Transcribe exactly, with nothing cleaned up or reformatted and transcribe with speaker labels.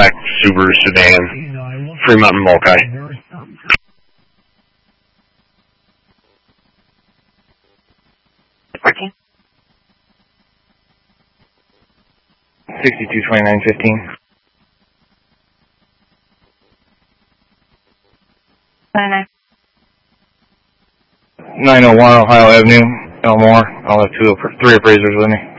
Speaker 1: Outback, Subaru, sedan, Fremont, and Mulcahy.
Speaker 2: sixty-two twenty-nine fifteen.
Speaker 3: twenty-nine.
Speaker 2: nine oh one Ohio Avenue, Elmore. I'll have two, three appraisers with me.